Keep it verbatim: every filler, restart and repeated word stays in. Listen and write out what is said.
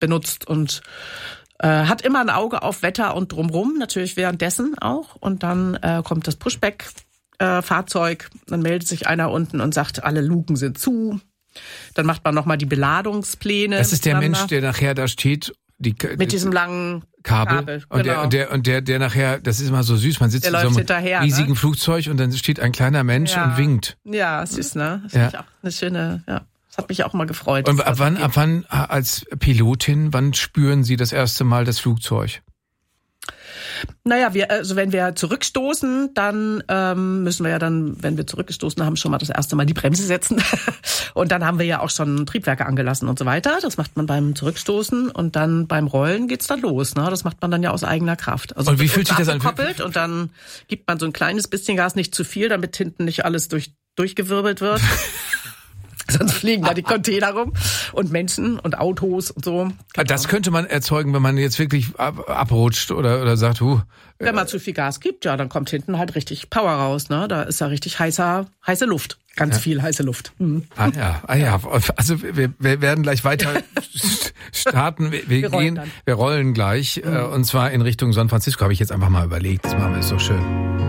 benutzt und äh, hat immer ein Auge auf Wetter und drumrum, natürlich währenddessen auch. Und dann äh, kommt das Pushback-Fahrzeug, äh, dann meldet sich einer unten und sagt, alle Luken sind zu. Dann macht man nochmal die Beladungspläne. Das ist der Mensch, der nachher da steht. Die, mit diesem langen Kabel. Kabel und, genau. der, und, der, und der, der nachher, das ist immer so süß, man sitzt der in so einem hinterher, riesigen ne? Flugzeug und dann steht ein kleiner Mensch ja. und winkt. Ja, süß, ne? Das ja. ist auch eine schöne, ja. Das hat mich auch mal gefreut. Und ab wann, ab wann als Pilotin, wann spüren Sie das erste Mal das Flugzeug? Naja, wir, also wenn wir zurückstoßen, dann ähm, müssen wir ja dann, wenn wir zurückgestoßen haben, schon mal das erste Mal die Bremse setzen. Und dann haben wir ja auch schon Triebwerke angelassen und so weiter. Das macht man beim Zurückstoßen und dann beim Rollen geht's dann los. Ne? Das macht man dann ja aus eigener Kraft. Also und wie fühlt sich das an? Abgekoppelt und dann gibt man so ein kleines bisschen Gas, nicht zu viel, damit hinten nicht alles durch, durchgewirbelt wird. Sonst fliegen da die Container rum und Menschen und Autos und so. Genau. Das könnte man erzeugen, wenn man jetzt wirklich ab, abrutscht oder, oder sagt, huh. Wenn man zu viel Gas gibt, ja, dann kommt hinten halt richtig Power raus, ne? Da ist ja richtig heißer, heiße Luft. Ganz ja. viel heiße Luft. Mhm. Ah ja, ah ja. Also wir, wir werden gleich weiter starten. Wir, wir, wir gehen, wir rollen gleich. Mhm. Und zwar in Richtung San Francisco, habe ich jetzt einfach mal überlegt. Das machen wir, ist so schön.